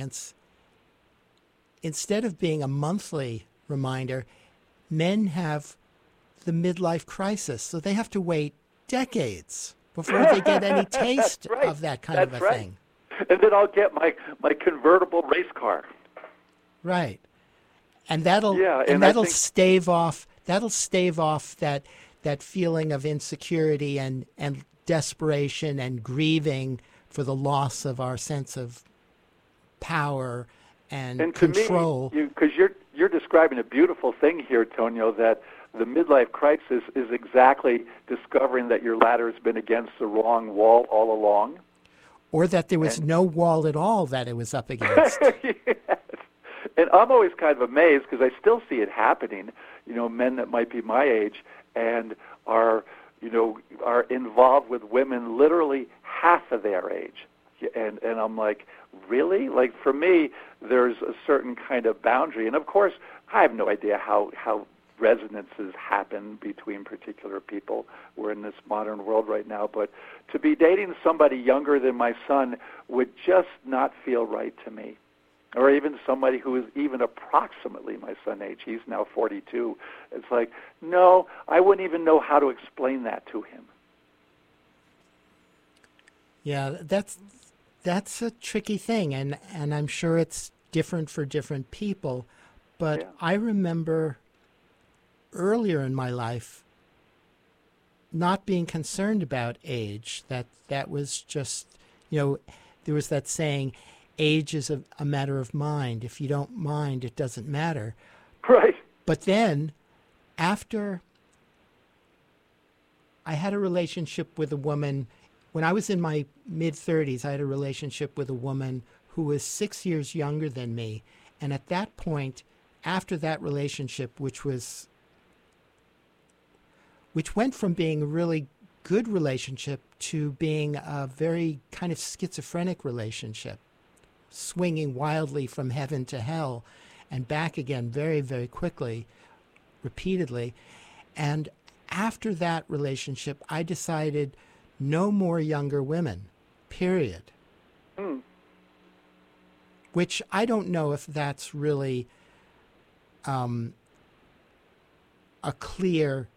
experience, instead of being a monthly reminder, men have the midlife crisis. So they have to wait decades before they get any taste of that kind of a thing. And then I'll get my convertible race car. Right. And that'll stave off that feeling of insecurity and desperation and grieving for the loss of our sense of power and control. Because you're describing a beautiful thing here, Tonio, that the midlife crisis is exactly discovering that your ladder has been against the wrong wall all along. Or that there was no wall at all that it was up against. Yes. And I'm always kind of amazed because I still see it happening, men that might be my age and are involved with women literally half of their age. And I'm like, really? Like, for me, there's a certain kind of boundary. And, of course, I have no idea how resonances happen between particular people. We're in this modern world right now. But to be dating somebody younger than my son would just not feel right to me. Or even somebody who is even approximately my son's age. He's now 42. It's like, no, I wouldn't even know how to explain that to him. Yeah, that's a tricky thing, and I'm sure it's different for different people. But yeah. I remember earlier in my life not being concerned about age. That was just, there was that saying, age is a matter of mind. If you don't mind, it doesn't matter. Right. But then, after I had a relationship with a woman, when I was in my mid-30s, I had a relationship with a woman who was 6 years younger than me. And at that point, after that relationship, which went from being a really good relationship to being a very kind of schizophrenic relationship, swinging wildly from heaven to hell and back again very, very quickly, repeatedly. And after that relationship, I decided no more younger women, period. Mm. Which I don't know if that's really a clear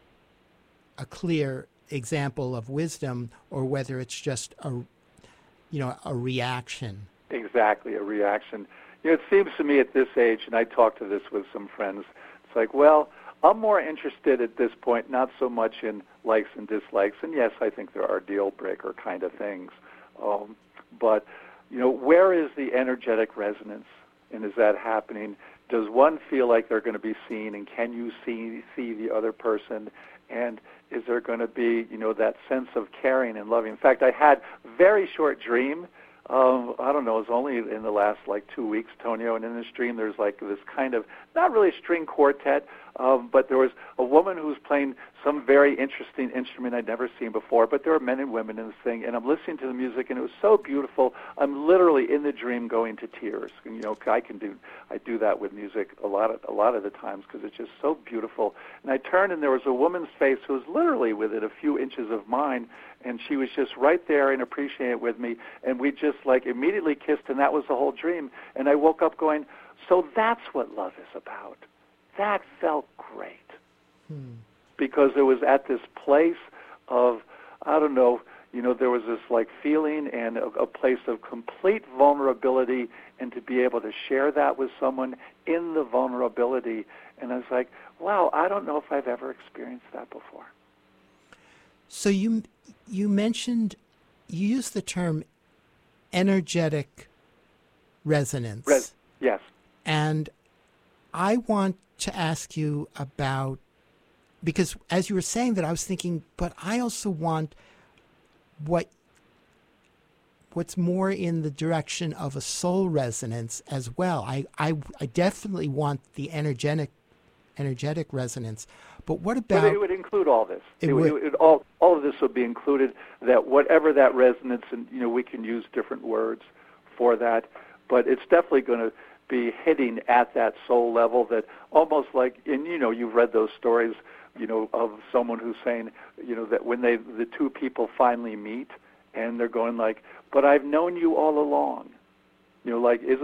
example of wisdom, or whether it's just a reaction. Exactly, a reaction. It seems to me at this age, and I talked to this with some friends, it's like, well, I'm more interested at this point, not so much in likes and dislikes, and yes, I think there are deal breaker kind of things, but, where is the energetic resonance, and is that happening? Does one feel like they're going to be seen, and can you see the other person, and is there going to be, that sense of caring and loving? In fact, I had a very short dream. I don't know, it was only in the last 2 weeks, Tonio, and in this dream there's this kind of, not really string quartet, but there was a woman who was playing some very interesting instrument I'd never seen before, but there were men and women in this thing, and I'm listening to the music, and it was so beautiful. I'm literally in the dream going to tears. And, I do that with music a lot of the times because it's just so beautiful. And I turned, and there was a woman's face who was literally within a few inches of mine, and she was just right there and appreciating it with me, and we just immediately kissed, and that was the whole dream. And I woke up going, so that's what love is about. That felt great. Because it was at this place of, I don't know, there was this feeling and a place of complete vulnerability, and to be able to share that with someone in the vulnerability. And I was like, wow, I don't know if I've ever experienced that before. So you mentioned, you used the term energetic resonance. Yes. And I want to ask you about, because as you were saying that, I was thinking, but I also want what's more in the direction of a soul resonance as well. I definitely want the energetic resonance. But what about... But it would include all this. All of this would be included, that whatever that resonance, and we can use different words for that, but it's definitely going to be hitting at that soul level, that almost and you've read those stories, of someone who's saying, that when the two people finally meet, and they're going but I've known you all along. Isn't